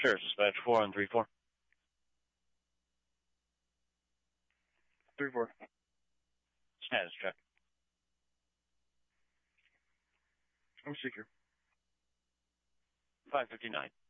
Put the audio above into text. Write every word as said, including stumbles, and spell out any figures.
Sure, dispatch four on three four. three four. Status check. I'm secure. five fifty-nine.